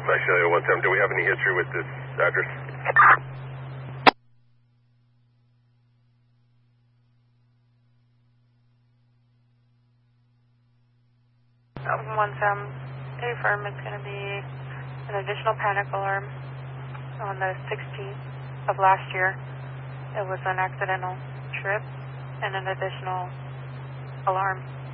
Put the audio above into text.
Actually, 17, do we have any history with this address? One Sam, a firm is going to be an additional panic alarm on the 16th of last year. It was an accidental trip and an additional alarm.